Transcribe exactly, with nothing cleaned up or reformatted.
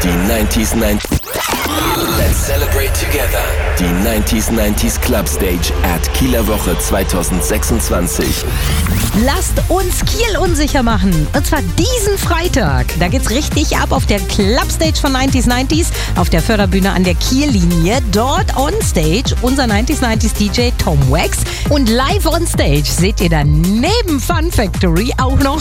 Die neunzig neunzig. Let's celebrate together. Die neunzig neunzig Club Stage at Kieler Woche zwanzig sechsundzwanzig. Lasst uns Kiel unsicher machen. Und zwar diesen Freitag. Da geht's richtig ab auf der Club Stage von neunzig neunzig auf der Förderbühne an der Kiellinie. Dort on Stage unser neunzig neunzig D J Tom Wax. Und live on Stage seht ihr dann neben Fun Factory auch noch